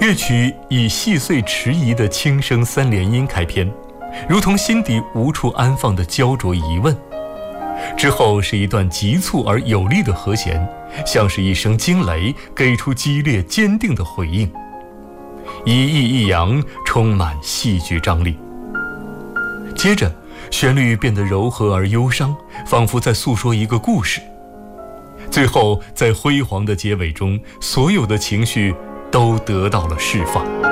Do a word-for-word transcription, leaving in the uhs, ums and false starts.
乐曲以细碎迟疑的轻声三连音开篇，如同心底无处安放的焦灼疑问。之后是一段急促而有力的和弦，像是一声惊雷，给出激烈坚定的回应，一抑一扬，充满戏剧张力。接着旋律变得柔和而忧伤，仿佛在诉说一个故事。最后在辉煌的结尾中，所有的情绪都得到了释放。